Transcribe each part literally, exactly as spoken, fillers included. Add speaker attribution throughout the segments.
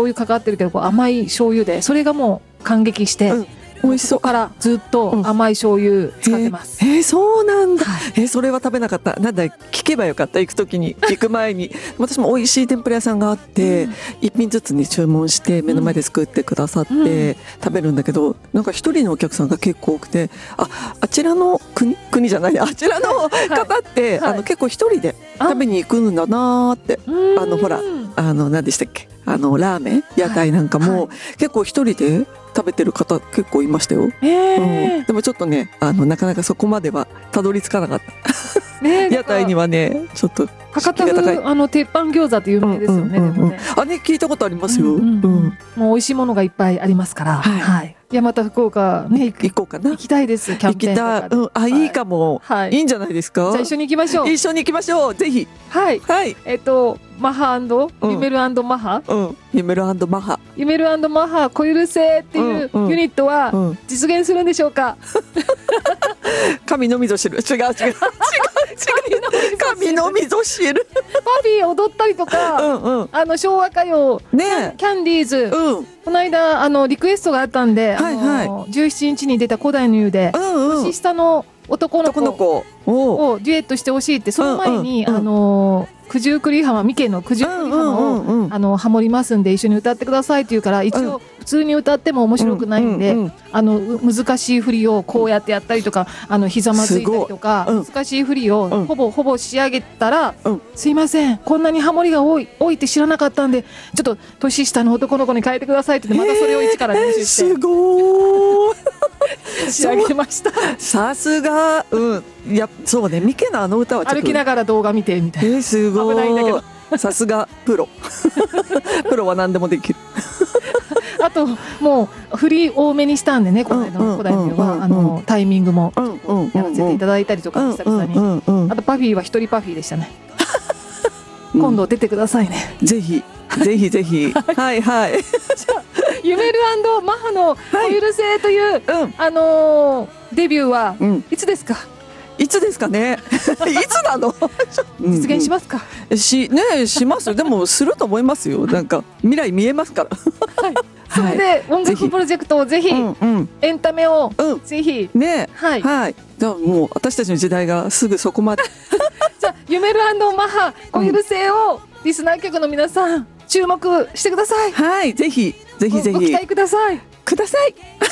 Speaker 1: 油かかってるけどこう甘い醤油でそれがもう感激して、うん、美味しそう。そこからずっと甘い醤油使ってます、
Speaker 2: うん、えー、えー、そうなんだ、はい、えー、それは食べなかった。なんだ聞けばよかった。行く時に行く前に私も美味しい天ぷら屋さんがあって、うん、一品ずつに注文して目の前で作ってくださって食べるんだけど、なんか一人のお客さんが結構多くて、ああちらの国国じゃないあちらの方って、はい、あの結構一人で食べに行くんだなって。あのほらあの何でしたっけ、あのラーメン屋台なんかも、はいはい、結構一人で食べてる方結構いましたよ、
Speaker 1: えー
Speaker 2: うん、でもちょっとねあのなかなかそこまではたどり着かなかったね屋台にはねちょっと
Speaker 1: 博多風あの鉄板餃子って有名ですよね、うんうんうん、でもね
Speaker 2: あね聞いたことありますよ、うん
Speaker 1: うんうん、もう美味しいものがいっぱいありますから、はいはい、いやまた福岡ね
Speaker 2: 行こうかな。
Speaker 1: 行きたいです。キャンペーンとかで、
Speaker 2: うん、あ、はい、いいかも、はい、いいんじゃないですか。
Speaker 1: じゃあ一緒に行きましょう。
Speaker 2: 一緒に行きましょうぜひ。
Speaker 1: はい、はい、えっとマハ&ユメル&マハ、
Speaker 2: うん、ユメル&マハ
Speaker 1: ユメル&マハ小許せっていうユニットは実現するんでしょうか、うんうん、
Speaker 2: 神のみぞ知る。違う違う違う違う神のみぞ知る
Speaker 1: パフィー踊ったりとか、うん、うん、あの昭和歌謡、ね、キャンディーズ、うん、この間あのリクエストがあったんで、はいはい、あのじゅうしちにちに出た古代の湯で、うんうん、年下の男の子をデュエットしてほしいって、その前に、うんうん、あの九十九里浜三毛の九十九里浜を、うんうんうん、あのハモりますんで一緒に歌ってくださいって言うから、一応普通に歌っても面白くないんで、うんうんうん、あの難しい振りをこうやってやったりとか、あのひざまずいたりとか、うん、難しい振りをほぼほぼ仕上げたら、うん、すいませんこんなにハモリが多い多いって知らなかったんでちょっと年下の男の子に変えてくださいって言って、またそれを一から練習して、えー、すごーい仕上げました。
Speaker 2: さすが、うん、いやそうね、ミケのあの歌はちょっと
Speaker 1: 歩きながら動画見てみたいな、
Speaker 2: えー、すごい
Speaker 1: 危ないんだけど
Speaker 2: さすがプロプロは何でもできる
Speaker 1: あともう振り多めにしたんでね、この間の古代のはあのタイミングもやらせていただいたりとか、久々に。あとパフィーは一人パフィーでしたね今度出てくださいね、
Speaker 2: うん、ぜひぜひぜひはいはいじ
Speaker 1: ゃあユメル&マハのお許せという、はい、うん、あのー、デビューはいつですか、
Speaker 2: うん、いつですかねいつなの
Speaker 1: 実現しますか、
Speaker 2: うん、しねしますでもすると思いますよ。なんか未来見えますから
Speaker 1: はい、それで音楽プロジェクトをぜひ、うんうん、エンタメをぜひ、
Speaker 2: うん、ね、はい、はい、じゃあもう私たちの時代がすぐそこまで
Speaker 1: じゃあユメル&マハお許せをリスナー局の皆さん注目してください。
Speaker 2: はい、ぜひぜひぜひ
Speaker 1: ご期待ください
Speaker 2: ください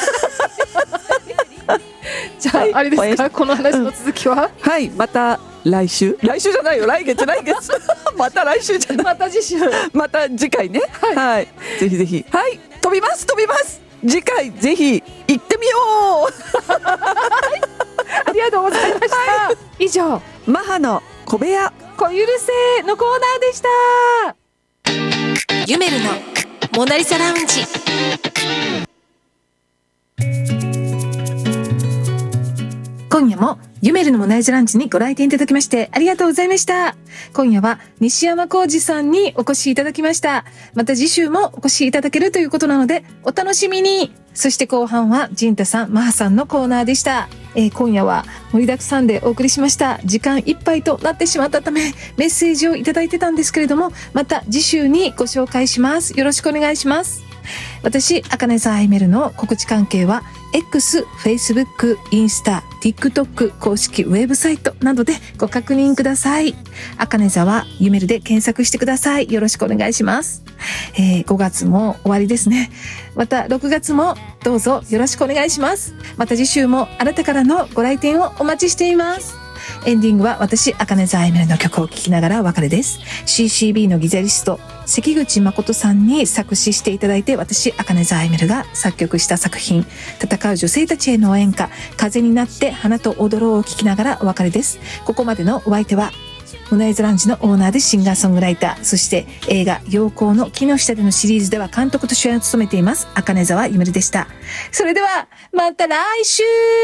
Speaker 1: じゃあ、はい、あれですか、この話の続きは、
Speaker 2: うん、はいまた来週来週じゃないよ来月来月また来週じゃない
Speaker 1: また次週
Speaker 2: また次回ね、はい、はい、ぜひぜひはい飛びます飛びます次回ぜひ行ってみよう
Speaker 1: ありがとうございました、はい、以上
Speaker 2: マハの小部屋
Speaker 1: 小許せのコーナーでした。
Speaker 3: ユメルのモナリザラウンジ。
Speaker 1: 今夜もユメルのモナリザラウンジにご来店いただきましてありがとうございました。今夜は西山浩二さんにお越しいただきました。また次週もお越しいただけるということなのでお楽しみに。そして後半はジンタさん、マハさんのコーナーでした。えー、今夜は盛りだくさんでお送りしました。時間いっぱいとなってしまったためメッセージをいただいてたんですけれども、また次週にご紹介します。よろしくお願いします。私、茜沢アイメルの告知関係は X、Facebook、インスタ、TikTok 公式ウェブサイトなどでご確認ください。茜沢ゆめるで検索してください。よろしくお願いします。えー、ごがつも終わりですね。またろくがつもどうぞよろしくお願いします。また次週もあなたからのご来店をお待ちしています。エンディングは私、茜沢アイメルの曲を聴きながらお別れです。シーシービー のギタリスト、関口誠さんに作詞していただいて、私、茜沢アイメルが作曲した作品、戦う女性たちへの応援歌、風になって花と踊ろうを聴きながらお別れです。ここまでのお相手は、モナリザラウンジのオーナーでシンガーソングライター、そして映画陽光の木の下でのシリーズでは監督と主演を務めています、茜沢ゆめるでした。それでは、また来週。